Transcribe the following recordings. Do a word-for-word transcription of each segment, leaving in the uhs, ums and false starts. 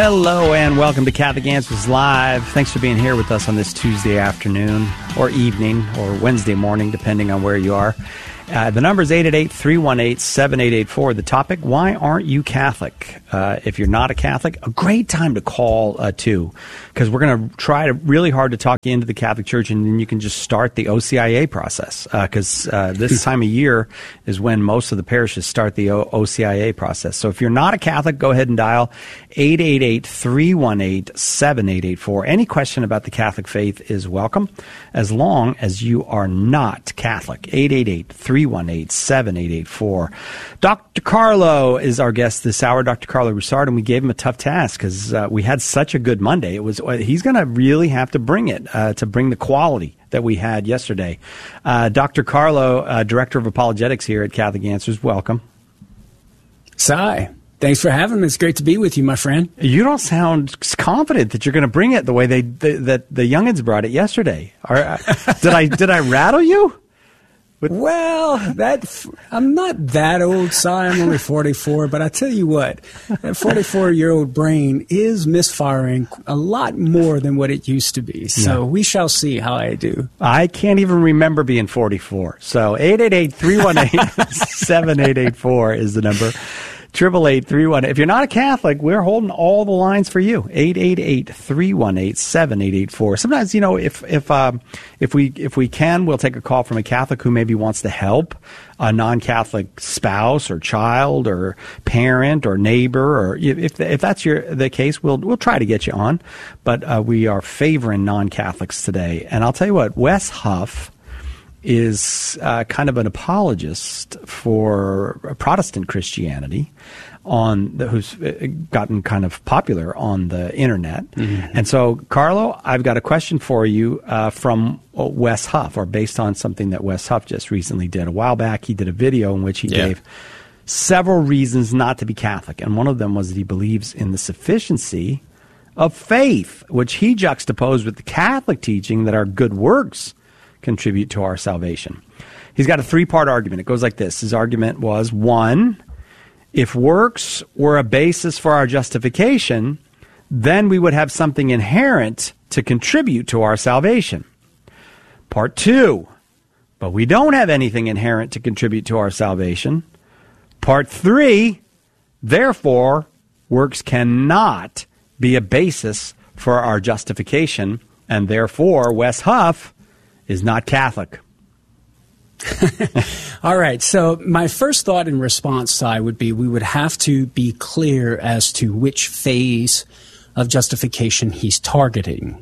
Hello and welcome to Catholic Answers Live. Thanks for being here with us on this Tuesday afternoon or evening or Wednesday morning, depending on where you are. Uh, the number is eight eight eight, three one eight, seven eight eight four. The topic, why aren't you Catholic? Uh, if you're not a Catholic, a great time to call, uh, too, because we're going to try to really hard to talk you into the Catholic Church, and then you can just start the O C I A process, because uh, uh, this time of year is when most of the parishes start the o- OCIA process. So if you're not a Catholic, go ahead and dial eight eight eight, three one eight, seven eight eight four. Any question about the Catholic faith is welcome, as long as you are not Catholic. eight eight eight, three one eight, seven eight eight four. Doctor Carlo is our guest this hour, Doctor Carlo Roussard, and we gave him a tough task because uh, we had such a good Monday. It was he's going to really have to bring it uh, to bring the quality that we had yesterday. Uh, Doctor Carlo, uh, Director of Apologetics here at Catholic Answers, welcome. Si, thanks for having me. It's great to be with you, my friend. You don't sound confident that you're going to bring it the way they the, that the youngins brought it yesterday. Are, did I did I rattle you? Well, that I'm not that old, Si. I'm only forty-four, but I tell you what, that forty-four-year-old brain is misfiring a lot more than what it used to be. So yeah. We shall see how I do. I can't even remember being forty-four. So eight eight eight, three one eight, seven eight eight four is the number. Triple eight three one. If you're not a Catholic, we're holding all the lines for you. Eight eight eight three one eight seven eight eight four. Sometimes, you know, if if um, if we if we can, we'll take a call from a Catholic who maybe wants to help a non-Catholic spouse or child or parent or neighbor, or if if that's your the case, we'll we'll try to get you on. But uh, we are favoring non-Catholics today, and I'll tell you what, Wes Huff is uh, kind of an apologist for Protestant Christianity, on the, who's gotten kind of popular on the internet. Mm-hmm. And so, Carlo, I've got a question for you uh, from Wes Huff, or based on something that Wes Huff just recently did. A while back, he did a video in which he yeah. gave several reasons not to be Catholic, and one of them was that he believes in the sufficiency of faith, which he juxtaposed with the Catholic teaching that our good works contribute to our salvation. He's got a three-part argument. It goes like this. His argument was, one, if works were a basis for our justification, then we would have something inherent to contribute to our salvation. Part two, but we don't have anything inherent to contribute to our salvation. Part three, therefore, works cannot be a basis for our justification, and therefore, Wes Huff is not Catholic. All right. So my first thought in response, Si, would be we would have to be clear as to which phase of justification he's targeting.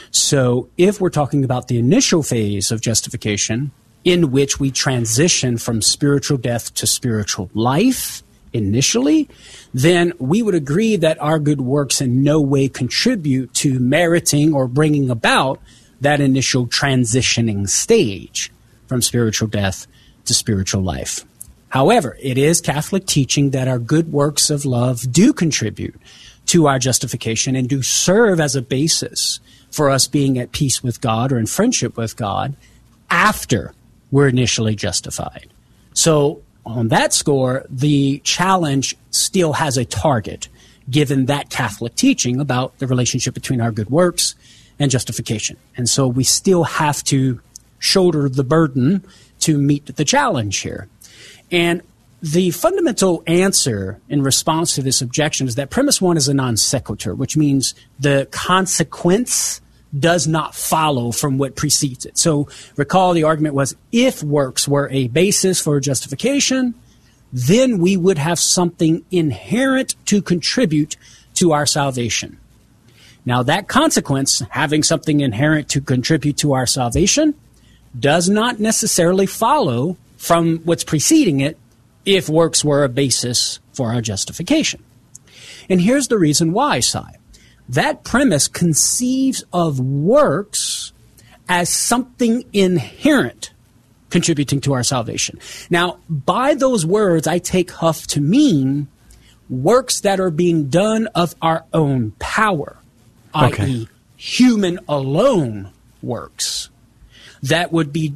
So if we're talking about the initial phase of justification, in which we transition from spiritual death to spiritual life initially, then we would agree that our good works in no way contribute to meriting or bringing about that initial transitioning stage from spiritual death to spiritual life. However, it is Catholic teaching that our good works of love do contribute to our justification and do serve as a basis for us being at peace with God or in friendship with God after we're initially justified. So on that score, the challenge still has a target, given that Catholic teaching about the relationship between our good works and justification. And so we still have to shoulder the burden to meet the challenge here. And the fundamental answer in response to this objection is that premise one is a non sequitur, which means the consequence does not follow from what precedes it. So recall the argument was, if works were a basis for justification, then we would have something inherent to contribute to our salvation. Now, that consequence, having something inherent to contribute to our salvation, does not necessarily follow from what's preceding it if works were a basis for our justification. And here's the reason why, Si. That premise conceives of works as something inherent contributing to our salvation. Now, by those words, I take Huff to mean works that are being done of our own power. Okay. that is human alone works that would be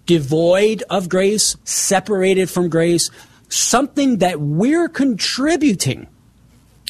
devoid of grace, separated from grace, something that we're contributing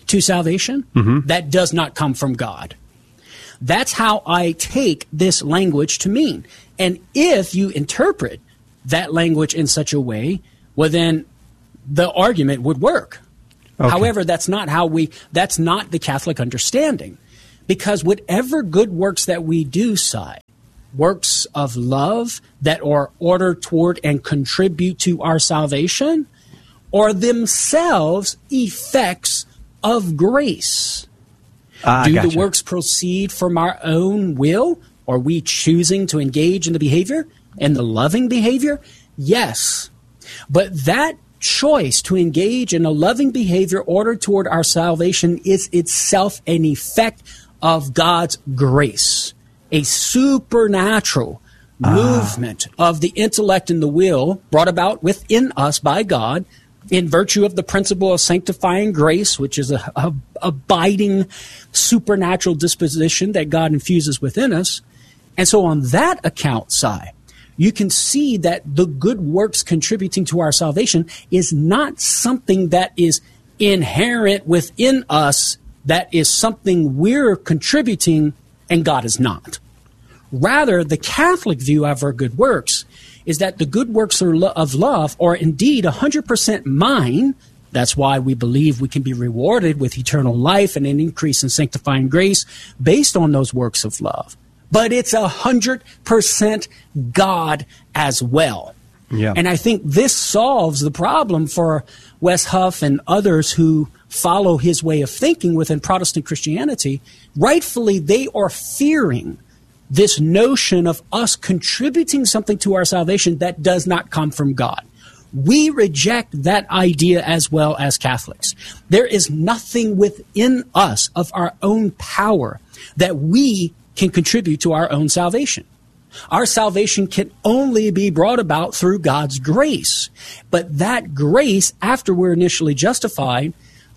to salvation, mm-hmm. that does not come from God. That's how I take this language to mean. And if you interpret that language in such a way, well, then the argument would work. Okay. However, that's not how we, that's not the Catholic understanding. Because whatever good works that we do, Si, works of love that are ordered toward and contribute to our salvation, are themselves effects of grace. Ah, do gotcha. the works proceed from our own will? Are we choosing to engage in the behavior and the loving behavior? Yes. But that choice to engage in a loving behavior ordered toward our salvation is itself an effect of God's grace, a supernatural ah. movement of the intellect and the will brought about within us by God in virtue of the principle of sanctifying grace, which is a, a abiding supernatural disposition that God infuses within us. And so on that account, Si, you can see that the good works contributing to our salvation is not something that is inherent within us, that is something we're contributing and God is not. Rather, the Catholic view of our good works is that the good works of love are indeed one hundred percent mine. That's why we believe we can be rewarded with eternal life and an increase in sanctifying grace based on those works of love. But it's one hundred percent God as well. Yeah. And I think this solves the problem for Wes Huff and others who follow his way of thinking within Protestant Christianity. Rightfully, they are fearing this notion of us contributing something to our salvation that does not come from God. We reject that idea as well as Catholics. There is nothing within us of our own power that we can contribute to our own salvation. Our salvation can only be brought about through God's grace. But that grace, after we're initially justified,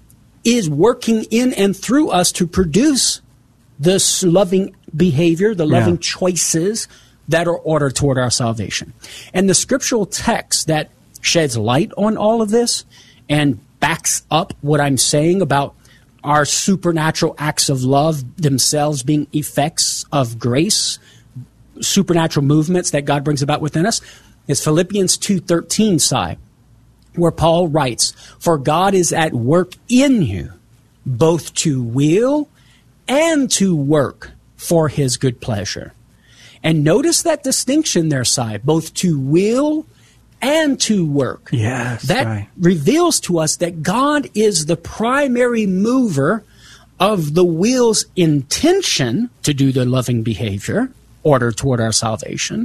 is working in and through us to produce this loving behavior, the loving yeah. choices that are ordered toward our salvation. And the scriptural text that sheds light on all of this and backs up what I'm saying about our supernatural acts of love themselves being effects of grace, supernatural movements that God brings about within us, is Philippians two thirteen, Si, where Paul writes, "For God is at work in you, both to will and to work for his good pleasure." And notice that distinction there, Si, both to will and to work. Yes, that right. reveals to us that God is the primary mover of the will's intention to do the loving behavior ordered toward our salvation,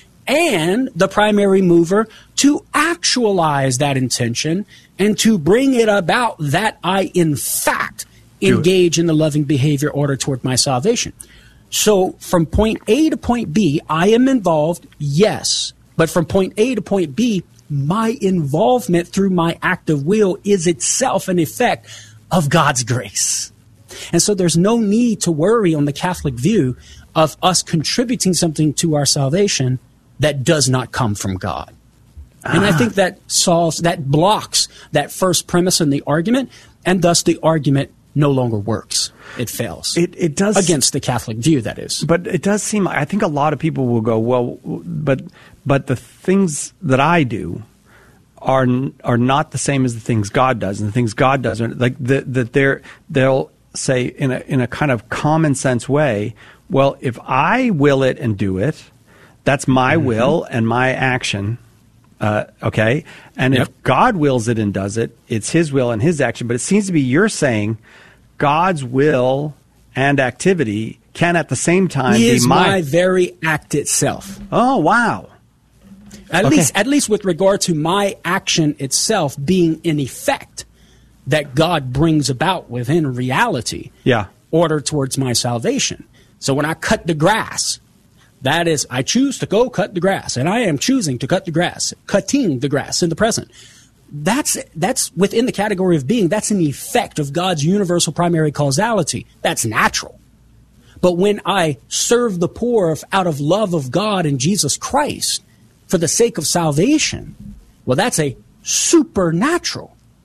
and the primary mover to actualize that intention and to bring it about that I, in fact, engage in the loving behavior ordered toward my salvation. So from point A to point B, I am involved, yes. But from point A to point B, my involvement through my act of will is itself an effect of God's grace. And so there's no need to worry on the Catholic view of us contributing something to our salvation that does not come from God. And I think that solves, that blocks that first premise in the argument, and thus the argument no longer works. It fails. It, it does against the Catholic view, that is. But it does seem, I think a lot of people will go, well, but but the things that I do are are not the same as the things God does, and the things God does are like the, that they're they'll say in a in a kind of common sense way, well, if I will it and do it, that's my mm-hmm. will and my action. Uh, okay, and yep. if God wills it and does it, it's His will and His action. But it seems to be you're saying God's will and activity can at the same time he be is my, my very act itself. Oh, wow. At okay. least, at least with regard to my action itself being an effect that God brings about within reality, yeah, order towards my salvation. So when I cut the grass, that is, I choose to go cut the grass, and I am choosing to cut the grass, cutting the grass in the present. That's that's within the category of being. That's an effect of God's universal primary causality. That's natural. But when I serve the poor of, out of love of God and Jesus Christ for the sake of salvation, well, that's a supernatural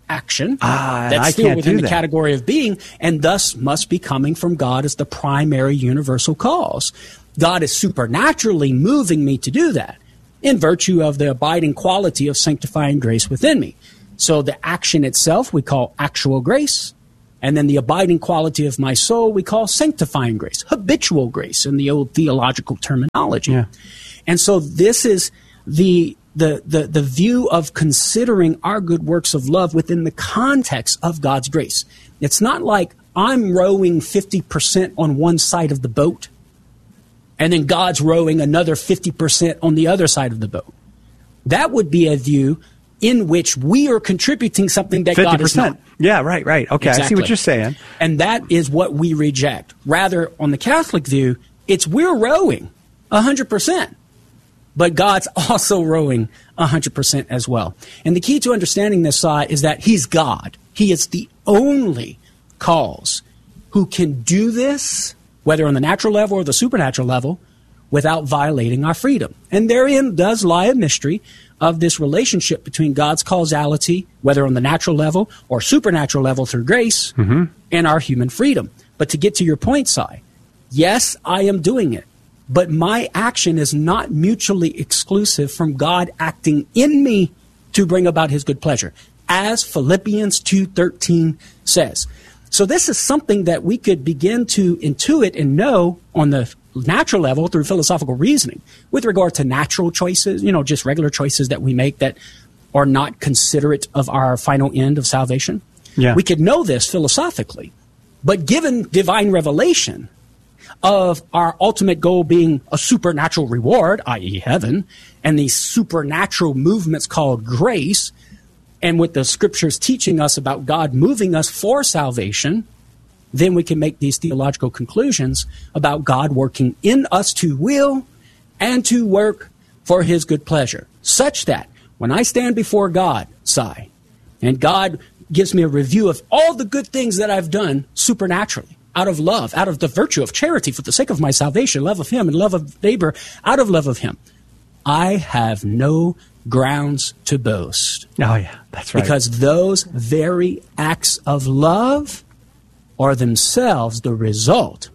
action Ah, that's I still can't within do the that. category of being, and thus must be coming from God as the primary universal cause. God is supernaturally moving me to do that in virtue of the abiding quality of sanctifying grace within me. So the action itself we call actual grace, and then the abiding quality of my soul we call sanctifying grace, habitual grace in the old theological terminology. Yeah. And so this is the The, the the view of considering our good works of love within the context of God's grace. It's not like I'm rowing fifty percent on one side of the boat and then God's rowing another fifty percent on the other side of the boat. That would be a view in which we are contributing something that God is not. Yeah, right, right. Okay, Exactly. I see what you're saying. And that is what we reject. Rather, on the Catholic view, it's we're rowing one hundred percent. But God's also rowing one hundred percent as well. And the key to understanding this side is that he's God. He is the only cause who can do this, whether on the natural level or the supernatural level, without violating our freedom. And therein does lie a mystery of this relationship between God's causality, whether on the natural level or supernatural level through grace, mm-hmm. and our human freedom. But to get to your point, Si, yes, I am doing it. But my action is not mutually exclusive from God acting in me to bring about his good pleasure, as Philippians two thirteen says. So this is something that we could begin to intuit and know on the natural level through philosophical reasoning with regard to natural choices, you know, just regular choices that we make that are not considerate of our final end of salvation. Yeah. We could know this philosophically, but given divine revelation of our ultimate goal being a supernatural reward, that is heaven, and these supernatural movements called grace, and with the scriptures teaching us about God moving us for salvation, then we can make these theological conclusions about God working in us to will and to work for his good pleasure, such that when I stand before God, Si, and God gives me a review of all the good things that I've done supernaturally, out of love, out of the virtue of charity for the sake of my salvation, love of him and love of neighbor, out of love of him, I have no grounds to boast. Oh, yeah, that's right. Because those very acts of love are themselves the result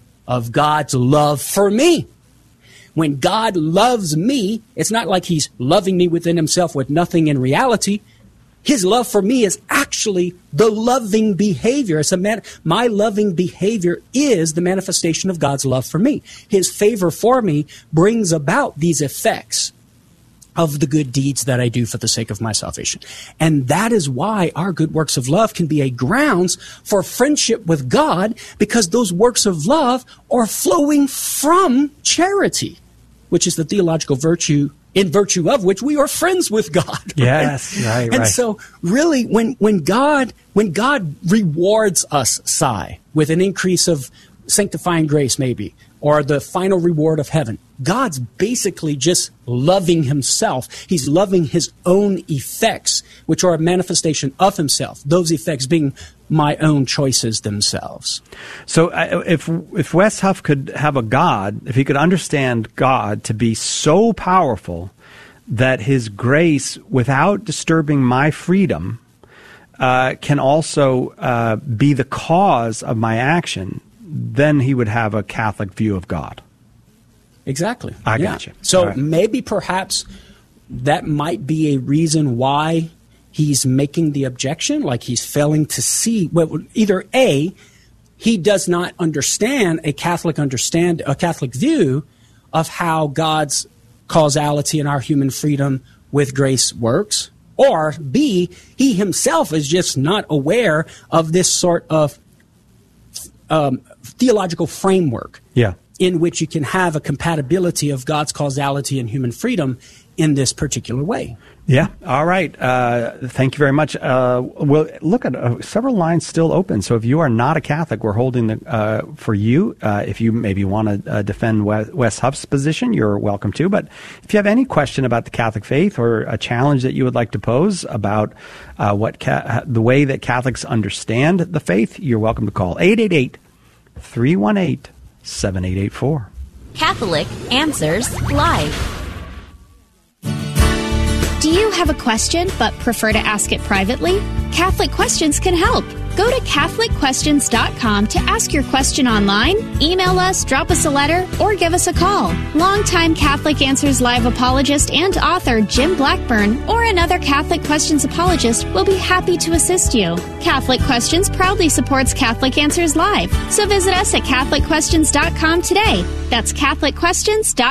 of God's love for me. When God loves me, it's not like he's loving me within himself with nothing in reality. His love for me is actually the loving behavior. It's a man, my loving behavior is the manifestation of God's love for me. His favor for me brings about these effects of the good deeds that I do for the sake of my salvation. And that is why our good works of love can be a grounds for friendship with God, because those works of love are flowing from charity, which is the theological virtue in virtue of which we are friends with God. Right? Yes, right, right. And so really when, when God when God rewards us, Si, with an increase of sanctifying grace maybe, or the final reward of heaven, God's basically just loving himself. He's loving his own effects, which are a manifestation of himself, those effects being my own choices themselves. So uh, if if Wes Huff could have a God, if he could understand God to be so powerful that his grace, without disturbing my freedom, uh, can also uh, be the cause of my action, then he would have a Catholic view of God. Exactly. I yeah. got you. So right. maybe perhaps that might be a reason why he's making the objection, like he's failing to see, well, either A, he does not understand a Catholic understand a Catholic view of how God's causality and our human freedom with grace works, or B, he himself is just not aware of this sort of um, theological framework. Yeah. In which you can have a compatibility of God's causality and human freedom in this particular way. Yeah. All right. Uh, thank you very much. Uh, we'll look at uh, several lines still open. So if you are not a Catholic, we're holding the, uh, for you. Uh, if you maybe want to uh, defend Wes Huff's position, you're welcome to. But if you have any question about the Catholic faith or a challenge that you would like to pose about uh, what ca- the way that Catholics understand the faith, you're welcome to call eight eight eight, three one eight, seven eight eight four. Catholic Answers Live. Do you have a question but prefer to ask it privately? Catholic Questions can help. Go to Catholic Questions dot com to ask your question online, email us, drop us a letter, or give us a call. Longtime Catholic Answers Live apologist and author Jim Blackburn or another Catholic Questions apologist will be happy to assist you. Catholic Questions proudly supports Catholic Answers Live, so visit us at Catholic Questions dot com today. That's Catholic Questions dot com.